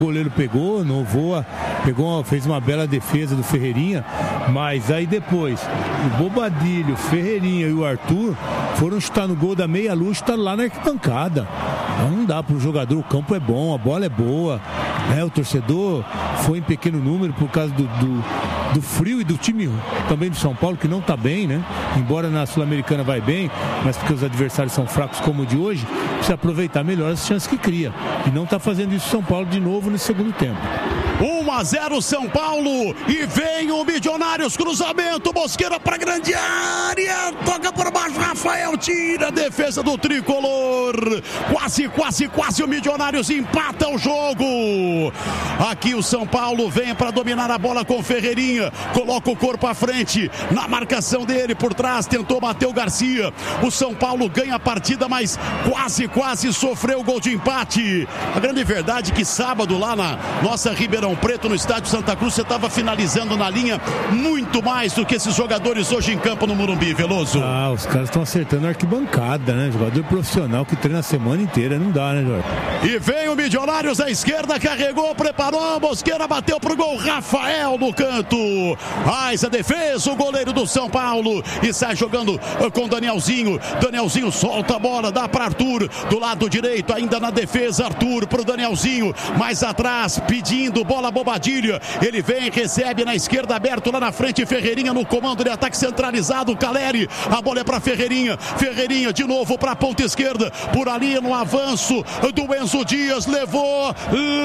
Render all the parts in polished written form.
O goleiro pegou, não voa, fez uma bela defesa do Ferreirinha, mas aí depois o Bobadilho, o Ferreirinha e o Arthur foram chutar no gol da meia-lua, chutaram lá na arquibancada. Não dá para o jogador, o campo é bom, a bola é boa, né? O torcedor foi em pequeno número por causa do frio e do time também do São Paulo, que não está bem, né? Embora na Sul-Americana vai bem, mas porque os adversários são fracos como o de hoje, precisa aproveitar melhor as chances que cria. E não está fazendo isso o São Paulo de novo nesse segundo tempo. 1-0 São Paulo e vem o Milionários, cruzamento, Mosqueira para grande área, toca por baixo, Rafael tira a defesa do tricolor, quase o Milionários empata o jogo. Aqui o São Paulo vem para dominar a bola com o Ferreirinha, coloca o corpo à frente, na marcação dele por trás, tentou bater o Garcia, o São Paulo ganha a partida, mas quase sofreu o gol de empate. A grande verdade é que sábado lá na nossa Ribeirão Preto, no estádio Santa Cruz, você estava finalizando na linha muito mais do que esses jogadores hoje em campo no Morumbi, Veloso. Os caras estão acertando a arquibancada, né? Jogador profissional que treina a semana inteira, não dá, né, Jorge? E vem o Milionários à esquerda, carregou, preparou, Mosqueira bateu pro gol, Rafael no canto. Faz a defesa, o goleiro do São Paulo e sai jogando com Danielzinho. Danielzinho solta a bola, dá para Arthur, do lado direito, ainda na defesa, Arthur pro Danielzinho, mais atrás, pedindo bola Bobadilha, ele vem, recebe na esquerda, aberto lá na frente, Ferreirinha no comando de ataque centralizado, Caleri, a bola é para Ferreirinha de novo para a ponta esquerda, por ali no avanço do Enzo Dias, levou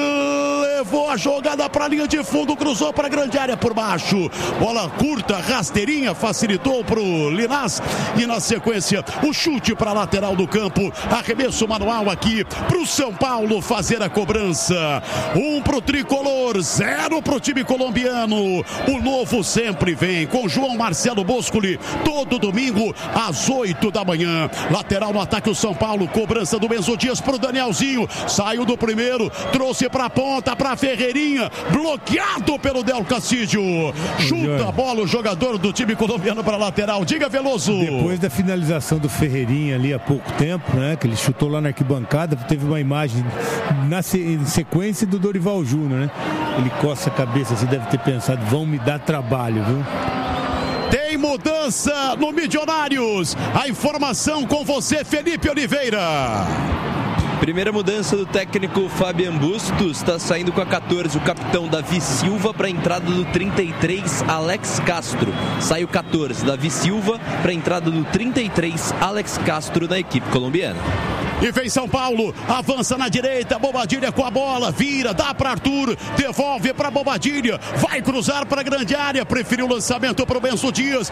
a jogada para a linha de fundo, cruzou para a grande área por baixo, bola curta, rasteirinha, facilitou para o Linás e na sequência o chute para a lateral do campo, arremesso manual aqui para o São Paulo fazer a cobrança. 1 para o tricolor, 0 para o time colombiano. O novo sempre vem com João Marcelo Boscoli, todo domingo às 8 da manhã. Lateral no ataque o São Paulo, cobrança do Enzo Dias para o Danielzinho, saiu do primeiro, trouxe para a ponta, para Ferreirinha, bloqueado pelo Del Castillo, chuta a bola o jogador do time colombiano para a lateral. Diga, Veloso. Depois da finalização do Ferreirinha ali há pouco tempo, né, que ele chutou lá na arquibancada, teve uma imagem em sequência do Dorival Júnior, né? Ele coça a cabeça, assim, deve ter pensado, vão me dar trabalho, viu? Tem mudança no Milionários. A informação com você, Felipe Oliveira. Primeira mudança do técnico Fabian Bustos, está saindo com a 14 o capitão Davi Silva para a entrada do 33 Alex Castro. Sai o 14 Davi Silva para a entrada do 33 Alex Castro na equipe colombiana. E vem São Paulo, avança na direita, Bobadilha com a bola, vira, dá para Arthur, devolve para Bobadilha, vai cruzar para a grande área, preferiu o lançamento para o Enzo Dias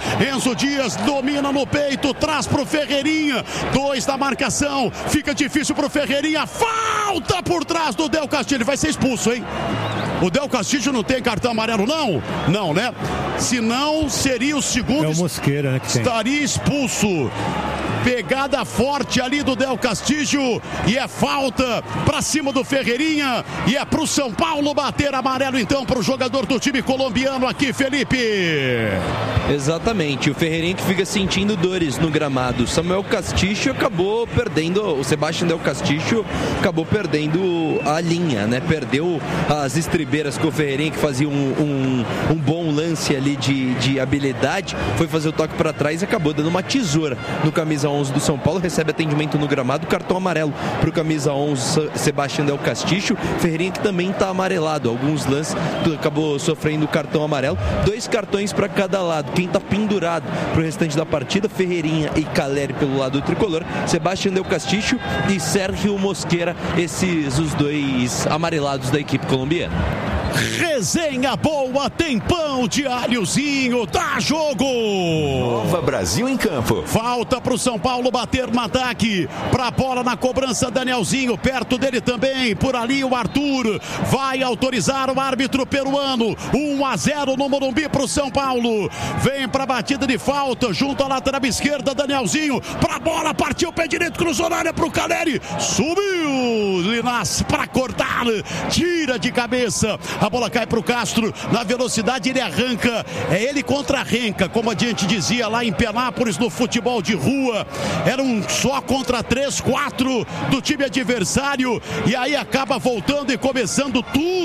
domina no peito, traz para o Ferreirinha, 2 da marcação, fica difícil para o Ferreirinha, falta por trás do Del Castillo, vai ser expulso, hein? O Del Castillo não tem cartão amarelo, não? Não, né? Se não, seria o segundo. É o Mosqueira, né, que tem. Estaria expulso. Pegada forte ali do Del Castillo e é falta para cima do Ferreirinha e é para o São Paulo bater amarelo então para o jogador do time colombiano aqui, Felipe. Exatamente, o Ferreirinha que fica sentindo dores no gramado. Samuel Castillo acabou perdendo, o Sebastián Del Castillo acabou perdendo a linha, né? Perdeu as estribeiras com o Ferreirinha, que fazia um bom lance ali de habilidade, foi fazer o toque para trás e acabou dando uma tesoura no camisa 11 do São Paulo, recebe atendimento no gramado, cartão amarelo para o camisa 11 Sebastián Del Castillo. Ferreirinha que também está amarelado, alguns lances acabou sofrendo cartão amarelo, 2 cartões para cada lado. Quem está pendurado para o restante da partida, Ferreirinha e Caleri pelo lado do tricolor, Sebastián Del Castillo e Sérgio Mosqueira, esses os 2 amarelados da equipe colombiana. Resenha boa, tempão, diáriozinho, dá jogo! Nova Brasil em campo. Falta pro São Paulo bater no ataque, pra bola na cobrança, Danielzinho, perto dele também, por ali o Arthur, vai autorizar o árbitro peruano, 1-0 no Morumbi pro São Paulo, vem pra batida de falta, junto à lateral esquerda, Danielzinho, pra bola, partiu o pé direito, cruzou na área pro Caleri, subiu, Linás pra cortar, tira de cabeça, A bola cai para o Castro. Na velocidade ele arranca. É ele contra a Renca, como a gente dizia lá em Penápolis no futebol de rua. Era um só contra 3, 4 do time adversário. E aí acaba voltando e começando tudo